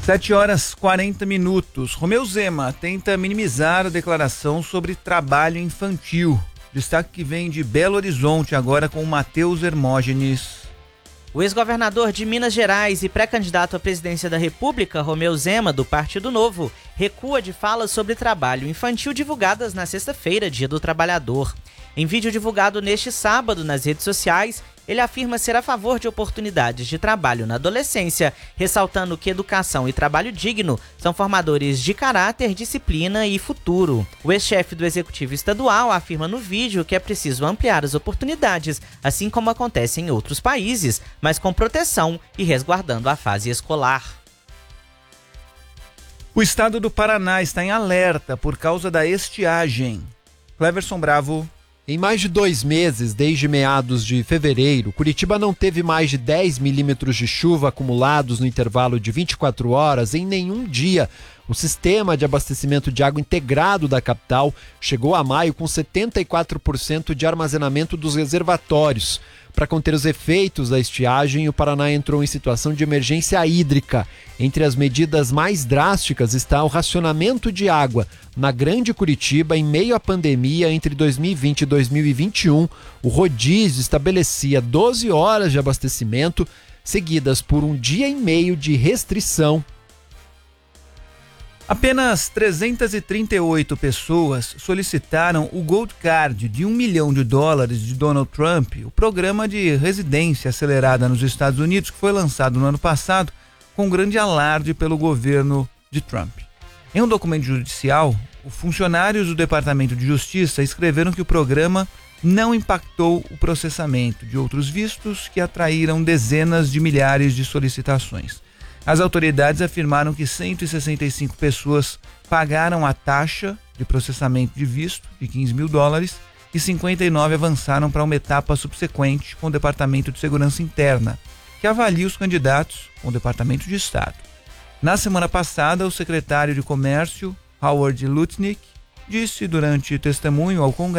7h40. Romeu Zema tenta minimizar a declaração sobre trabalho infantil. Destaque que vem de Belo Horizonte, agora com o Matheus Hermógenes. O ex-governador de Minas Gerais e pré-candidato à presidência da República, Romeu Zema, do Partido Novo, recua de falas sobre trabalho infantil divulgadas na sexta-feira, Dia do Trabalhador. Em vídeo divulgado neste sábado nas redes sociais, ele afirma ser a favor de oportunidades de trabalho na adolescência, ressaltando que educação e trabalho digno são formadores de caráter, disciplina e futuro. O ex-chefe do Executivo Estadual afirma no vídeo que é preciso ampliar as oportunidades, assim como acontece em outros países, mas com proteção e resguardando a fase escolar. O estado do Paraná está em alerta por causa da estiagem. Cleverson Bravo. Em mais de 2 meses, desde meados de fevereiro, Curitiba não teve mais de 10 milímetros de chuva acumulados no intervalo de 24 horas em nenhum dia. O sistema de abastecimento de água integrado da capital chegou a maio com 74% de armazenamento dos reservatórios. Para conter os efeitos da estiagem, o Paraná entrou em situação de emergência hídrica. Entre as medidas mais drásticas está o racionamento de água. Na Grande Curitiba, em meio à pandemia, entre 2020 e 2021, o rodízio estabelecia 12 horas de abastecimento, seguidas por 1 dia e meio de restrição. Apenas 338 pessoas solicitaram o Gold Card de $1 milhão de Donald Trump, o programa de residência acelerada nos Estados Unidos, que foi lançado no ano passado com grande alarde pelo governo de Trump. Em um documento judicial, os funcionários do Departamento de Justiça escreveram que o programa não impactou o processamento de outros vistos que atraíram dezenas de milhares de solicitações. As autoridades afirmaram que 165 pessoas pagaram a taxa de processamento de visto de $15 mil e 59 avançaram para uma etapa subsequente com o Departamento de Segurança Interna, que avalia os candidatos com o Departamento de Estado. Na semana passada, o secretário de Comércio, Howard Lutnick, disse durante testemunho ao Congresso